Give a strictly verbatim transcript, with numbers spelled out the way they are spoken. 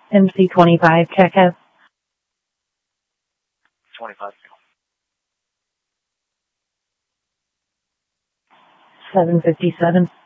M C twenty-five, check out. twenty-five. seven fifty-seven.